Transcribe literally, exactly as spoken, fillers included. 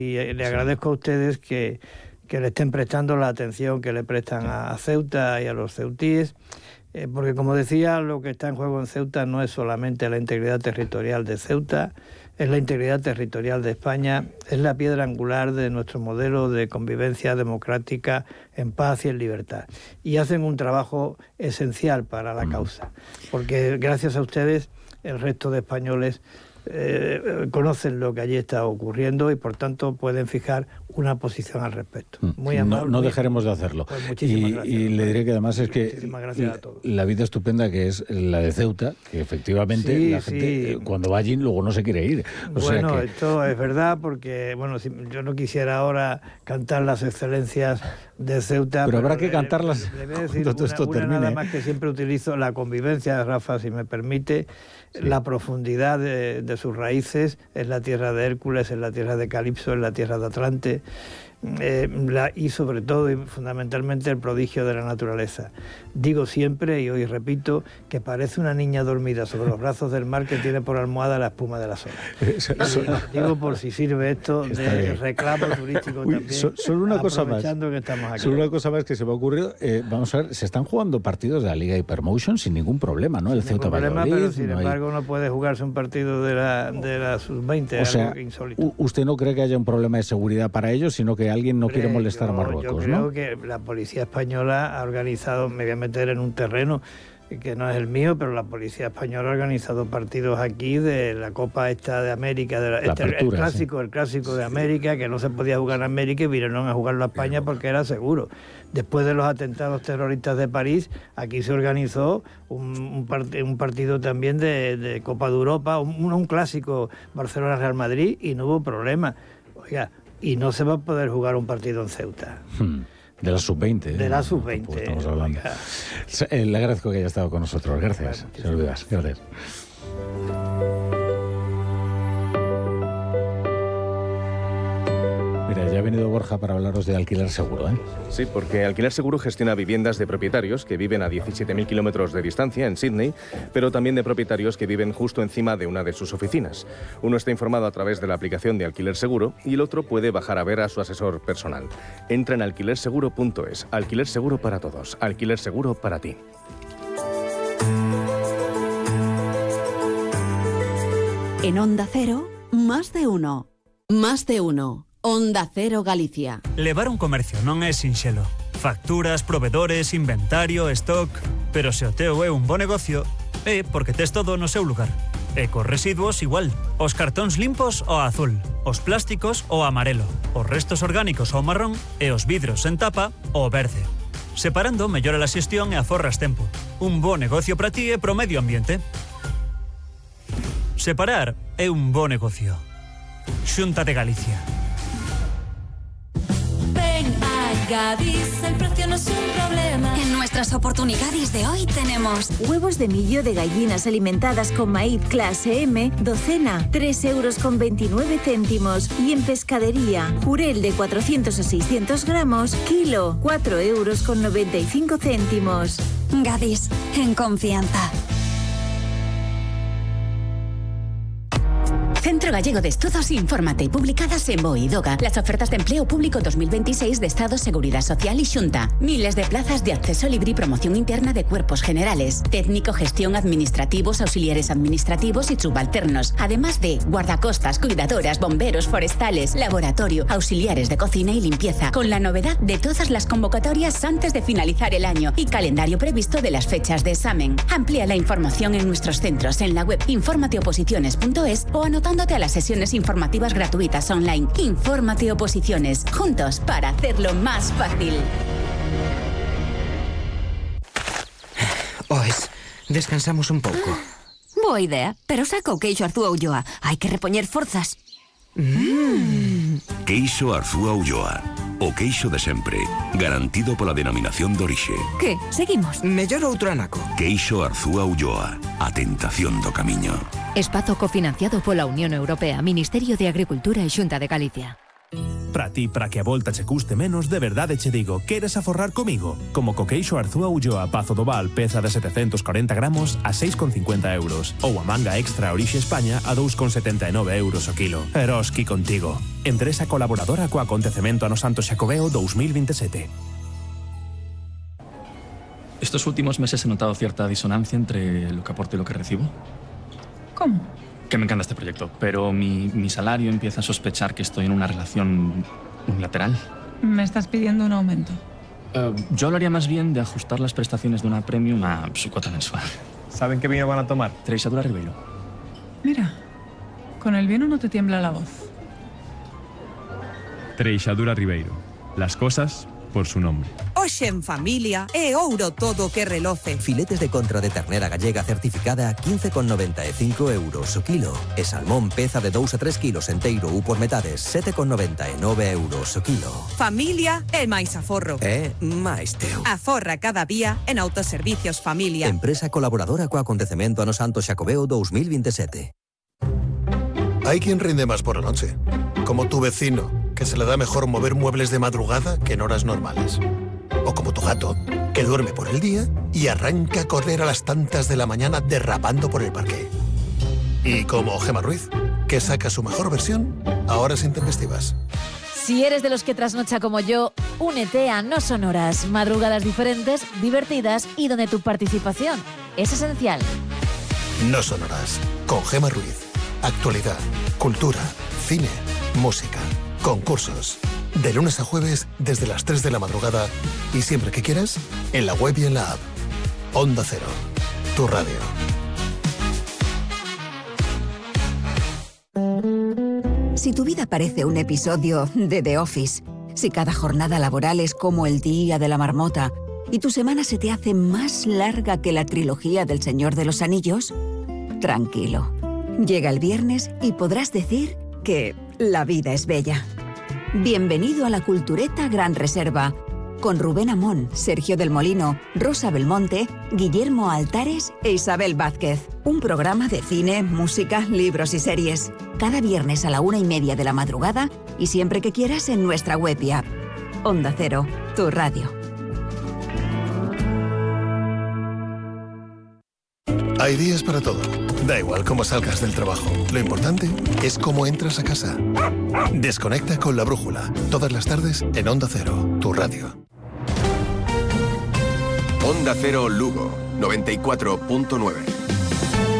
Y le agradezco a ustedes que, que le estén prestando la atención que le prestan a Ceuta y a los ceutíes, eh, porque como decía, lo que está en juego en Ceuta no es solamente la integridad territorial de Ceuta, es la integridad territorial de España, es la piedra angular de nuestro modelo de convivencia democrática en paz y en libertad. Y hacen un trabajo esencial para la causa, porque gracias a ustedes el resto de españoles Eh, conocen lo que allí está ocurriendo y por tanto pueden fijar una posición al respecto. Muy amable. No, no dejaremos de hacerlo. Pues muchísimas y, gracias. y le diré que además es que gracias a todos. La vida estupenda que es la de Ceuta, que efectivamente sí, la gente sí. eh, cuando va allí luego no se quiere ir. O bueno, sea que... esto es verdad porque bueno, si, yo no quisiera ahora cantar las excelencias de Ceuta. Pero, pero habrá le, que cantarlas le, le voy a decir cuando todo una, esto una termine. Nada más que siempre utilizo la convivencia, Rafa, si me permite, sí. La profundidad de, de sus raíces, es la tierra de Hércules, es la tierra de Calipso, es la tierra de Atlante, eh, la, y sobre todo y fundamentalmente el prodigio de la naturaleza. Digo siempre, y hoy repito, que parece una niña dormida sobre los brazos del mar que tiene por almohada la espuma de las olas. Digo por si sirve esto de reclamo turístico. Uy, también, so, solo una cosa más. Que estamos aquí. Solo una cosa más que se me ha ocurrido. Eh, vamos a ver, se están jugando partidos de la Liga Hypermotion sin ningún problema, ¿no? El Ceuta Valladolid. Pero sin no embargo hay... no puede jugarse un partido de la, de la sub veinte, o sea, algo insólito. ¿Usted no cree que haya un problema de seguridad para ellos, sino que alguien no Hombre, quiere molestar yo, a Marruecos? Yo creo ¿no? que la policía española ha organizado, me voy a meter en un terreno que no es el mío, pero la policía española ha organizado partidos aquí de la Copa esta de América, de la, la este, apertura, el clásico, sí. el clásico de América, que no se podía jugar en América y vinieron a jugarlo a España porque era seguro. Después de los atentados terroristas de París, aquí se organizó un, un, part, un partido también de, de Copa de Europa, un, un clásico Barcelona-Real Madrid, y no hubo problema. Oiga, y no se va a poder jugar un partido en Ceuta. Hmm. De la sub veinte. De la sub veinte. Pues estamos hablando. Eh, le agradezco que haya estado con nosotros. Gracias, señor Vives. Gracias. Mira, ya ha venido Borja para hablaros de Alquiler Seguro, ¿eh? Sí, porque Alquiler Seguro gestiona viviendas de propietarios que viven a diecisiete mil kilómetros de distancia en Sydney, pero también de propietarios que viven justo encima de una de sus oficinas. Uno está informado a través de la aplicación de Alquiler Seguro y el otro puede bajar a ver a su asesor personal. Entra en alquiler seguro punto es. Alquiler Seguro para todos. Alquiler Seguro para ti. En Onda Cero, más de uno. Más de uno. Onda Cero Galicia. Levar un comercio non é sinxelo. Facturas, provedores, inventario, stock... Pero se o teu é un bo negocio, é porque tes todo no seu lugar. E cos residuos igual. Os cartóns limpos ao azul, os plásticos ao amarelo, os restos orgánicos ao marrón e os vidros en tapa ao verde. Separando mellora a xestión e aforras tempo. Un bo negocio para ti e pro medio ambiente. Separar é un bo negocio. Xunta de Galicia. Gadis, el precio no es un problema. En nuestras oportunidades de hoy tenemos huevos de millo de gallinas alimentadas con maíz clase M, docena, tres euros con veintinueve céntimos. Y en pescadería, jurel de cuatrocientos a seiscientos gramos, kilo, cuatro euros con noventa y cinco céntimos. Gadis, en confianza. Centro Gallego de Estudos, infórmate. Publicadas en BOE y DOGA. Las ofertas de empleo público dos mil veintiséis de Estado, Seguridad Social y Xunta. Miles de plazas de acceso libre y promoción interna de cuerpos generales. Técnico, gestión, administrativos, auxiliares administrativos y subalternos. Además de guardacostas, cuidadoras, bomberos, forestales, laboratorio, auxiliares de cocina y limpieza. Con la novedad de todas las convocatorias antes de finalizar el año y calendario previsto de las fechas de examen. Amplía la información en nuestros centros en la web infórmate oposiciones punto es o anotando a las sesiones informativas gratuitas online. Infórmate Oposiciones, juntos para hacerlo más fácil. Oes, descansamos un pouco. Boa idea, pero saca o queixo Arzúa Ulloa. Hai que repoñer forzas. Mm. Queixo Arzúa Ulloa. O queixo de sempre, garantido pola denominación de orixe. Que? Seguimos? Mellor outro anaco. Queixo Arzúa Ulloa. A tentación do camiño. Espazo cofinanciado pola Unión Europea, Ministerio de Agricultura e Xunta de Galicia. Para ti, para que a volta che custe menos, de verdade che digo, queres aforrar comigo? Como co queixo Arzúa Ulloa Pazo do Val, peza de setecentos corenta gramos a seis con cincuenta euros. Ou a manga extra Orixe España a dous con setenta e nove euros o kilo. Eroski contigo. Empresa colaboradora co acontecemento Ano Santo Xacobeo dos mil veintisiete. Estos últimos meses he notado cierta disonancia entre lo que aporto y lo que recibo. ¿Cómo? Que me encanta este proyecto, pero mi, mi salario empieza a sospechar que estoy en una relación unilateral. ¿Me estás pidiendo un aumento? Uh, yo hablaría más bien de ajustar las prestaciones de una premium a su cuota mensual. ¿Saben qué vino van a tomar? Treixadura Ribeiro. Mira, con el vino no te tiembla la voz. Treixadura Ribeiro. Las cosas por su nombre. Hoxe en familia é ouro todo que reloce. Filetes de contra de ternera gallega certificada a quince con noventa e cinco euros o kilo. E salmón peza de dous a tres kilos enteiro ou por metades sete con noventa e nove euros o kilo. Familia é máis aforro. É máis teu. Aforra cada día en Autoservicios Familia. Empresa colaboradora co acontecemento Ano Santo Xacobeo dos mil veintisiete. Hay quien rinde más por la noche, como tu vecino, que se le da mejor mover muebles de madrugada que en horas normales. O como tu gato, que duerme por el día y arranca a correr a las tantas de la mañana derrapando por el parque. Y como Gemma Ruiz, que saca su mejor versión a horas intempestivas. Si eres de los que trasnocha como yo, únete a No Sonoras, madrugadas diferentes, divertidas y donde tu participación es esencial. No Sonoras, con Gemma Ruiz. Actualidad, cultura, cine, música, concursos. De lunes a jueves desde las tres de la madrugada y siempre que quieras, en la web y en la app. Onda Cero, tu radio. Si tu vida parece un episodio de The Office, si cada jornada laboral es como el día de la marmota y tu semana se te hace más larga que la trilogía del Señor de los Anillos, tranquilo. Llega el viernes y podrás decir que la vida es bella. Bienvenido a la Cultureta Gran Reserva, con Rubén Amón, Sergio del Molino, Rosa Belmonte, Guillermo Altares e Isabel Vázquez. Un programa de cine, música, libros y series. Cada viernes a la una y media de la madrugada y siempre que quieras en nuestra web y app. Onda Cero, tu radio. Hay días para todo. Da igual cómo salgas del trabajo. Lo importante es cómo entras a casa. Desconecta con La Brújula. Todas las tardes en Onda Cero, tu radio. Onda Cero Lugo, noventa y cuatro punto nueve.